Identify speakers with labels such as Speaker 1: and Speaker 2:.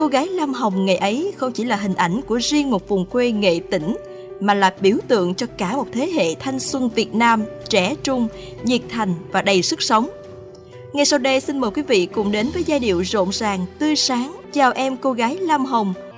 Speaker 1: Cô gái Lam Hồng ngày ấy không chỉ là hình ảnh của riêng một vùng quê Nghệ Tĩnh, mà là biểu tượng cho cả một thế hệ thanh xuân Việt Nam trẻ trung, nhiệt thành và đầy sức sống. Ngay sau đây xin mời quý vị cùng đến với giai điệu rộn ràng, tươi sáng Chào em cô gái Lam Hồng